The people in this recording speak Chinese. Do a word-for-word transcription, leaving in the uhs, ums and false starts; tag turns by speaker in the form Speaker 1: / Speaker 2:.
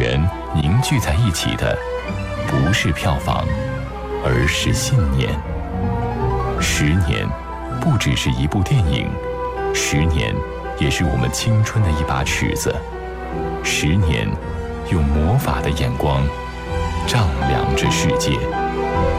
Speaker 1: 人凝聚在一起的，不是票房，而是信念。十年，不只是一部电影，十年也是我们青春的一把尺子。十年，用魔法的眼光丈量着世界。